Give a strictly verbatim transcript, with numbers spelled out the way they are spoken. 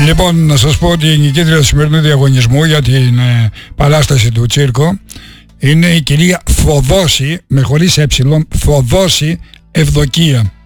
Λοιπόν, να σας πω ότι η νικήτρια του σημερινού διαγωνισμού για την ε, παράσταση του Τσίρκο είναι η κυρία Θοδόση, με χωρίς ε, Θοδόση Ευδοκία.